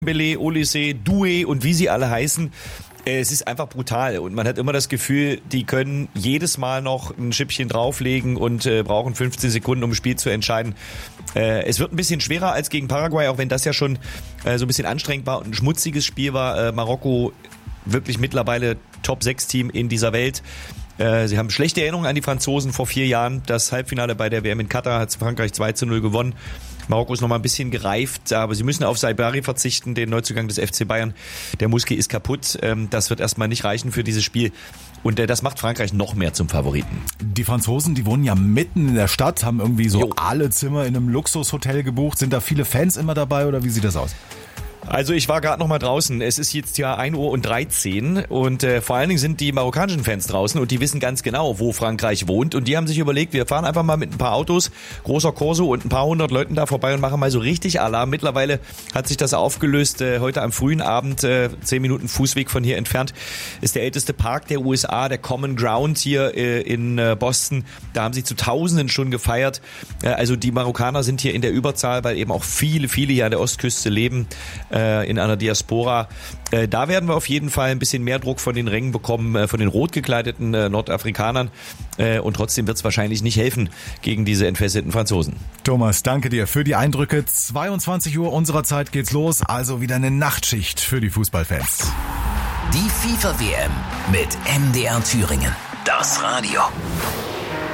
Dembélé, Olise, Doué und wie sie alle heißen. Es ist einfach brutal und man hat immer das Gefühl, die können jedes Mal noch ein Schippchen drauflegen und brauchen 15 Sekunden, um das Spiel zu entscheiden. Es wird ein bisschen schwerer als gegen Paraguay, auch wenn das ja schon so ein bisschen anstrengend war und ein schmutziges Spiel war. Marokko wirklich mittlerweile Top-6-Team in dieser Welt. Sie haben schlechte Erinnerungen an die Franzosen vor 4 Jahren. Das Halbfinale bei der WM in Katar hat Frankreich 2:0 gewonnen. Marokko ist noch mal ein bisschen gereift, aber sie müssen auf Saibari verzichten, den Neuzugang des FC Bayern. Der Muskel ist kaputt. Das wird erstmal nicht reichen für dieses Spiel. Und das macht Frankreich noch mehr zum Favoriten. Die Franzosen, die wohnen ja mitten in der Stadt, haben irgendwie so alle Zimmer in einem Luxushotel gebucht. Sind da viele Fans immer dabei oder wie sieht das aus? Also ich war gerade noch mal draußen. Es ist jetzt ja 1:13 Uhr und vor allen Dingen sind die marokkanischen Fans draußen und die wissen ganz genau, wo Frankreich wohnt. Und die haben sich überlegt, wir fahren einfach mal mit ein paar Autos, großer Corso und ein paar 100 Leuten da vorbei und machen mal so richtig Alarm. Mittlerweile hat sich das aufgelöst. Heute am frühen Abend, 10 Minuten Fußweg von hier entfernt, ist der älteste Park der USA, der Common Ground hier in Boston. Da haben sie zu Tausenden schon gefeiert. Also die Marokkaner sind hier in der Überzahl, weil eben auch viele hier an der Ostküste leben. In einer Diaspora. Da werden wir auf jeden Fall ein bisschen mehr Druck von den Rängen bekommen, von den rot gekleideten Nordafrikanern. Und trotzdem wird es wahrscheinlich nicht helfen gegen diese entfesselten Franzosen. Thomas, danke dir für die Eindrücke. 22 Uhr unserer Zeit geht's los, also wieder eine Nachtschicht für die Fußballfans. Die FIFA-WM mit MDR Thüringen. Das Radio.